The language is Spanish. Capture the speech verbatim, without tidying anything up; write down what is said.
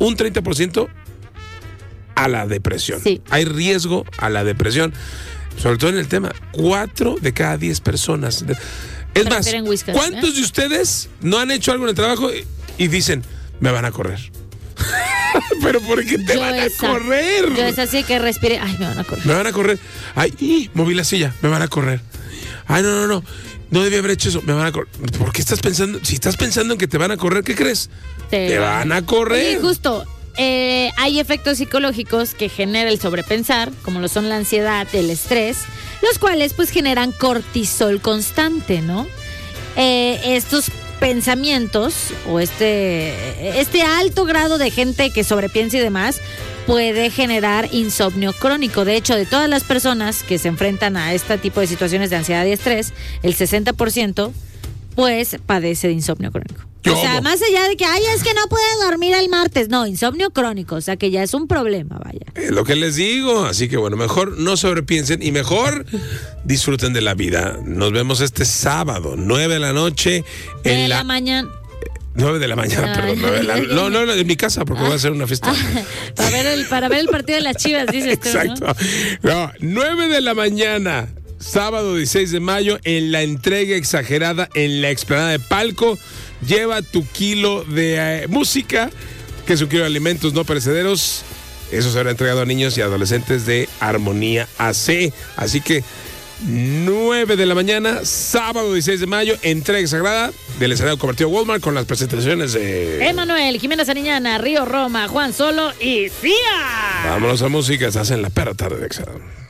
un treinta por ciento a la depresión. Sí. Hay riesgo a la depresión, sobre todo en el tema, cuatro de cada diez personas. Es más, Prefieren whisky, ¿cuántos ¿eh? de ustedes no han hecho algo en el trabajo y, y dicen, me van a correr? ¿Pero por qué te Yo van a esa, correr? Yo es así que respire. Ay, me van a correr. Me van a correr. Ay, y, moví la silla, me van a correr. Ay, no, no, no. No debí haber hecho eso, me van a correr. ¿Por qué estás pensando? Si estás pensando en que te van a correr, ¿qué crees? Te, Te van a correr. Y justo, eh, hay efectos psicológicos que genera el sobrepensar, como lo son la ansiedad, el estrés, los cuales pues generan cortisol constante, ¿no? Eh, estos pensamientos o este, este alto grado de gente que sobrepiensa y demás puede generar insomnio crónico. De hecho, de todas las personas que se enfrentan a este tipo de situaciones de ansiedad y estrés, el sesenta por ciento pues padece de insomnio crónico. ¿Cómo? O sea, más allá de que, ay, es que no puede dormir el martes. No, insomnio crónico, o sea que ya es un problema, vaya. Es lo que les digo, así que bueno, mejor no sobrepiensen y mejor disfruten de la vida. Nos vemos este sábado, nueve de la noche en De la, la... mañana. nueve de la mañana, Ay. perdón. nueve de la... No, no, no, en mi casa, porque voy a hacer una fiesta. para, ver el, para ver el partido de las Chivas, dices tú, ¿no? Exacto. No, nueve de la mañana, sábado dieciséis de mayo, en la entrega exagerada en la explanada de Palco. Lleva tu kilo de eh, música, que es un kilo de alimentos no perecederos. Eso será entregado a niños y adolescentes de Armonía A C. Así que nueve de la mañana, sábado dieciséis de mayo, entrega sagrada del escenario convertido Walmart con las presentaciones de Emanuel, Jimena Sariñana, Río Roma, Juan Solo y Cia. Vámonos a música, estás en la perra tarde de Examen.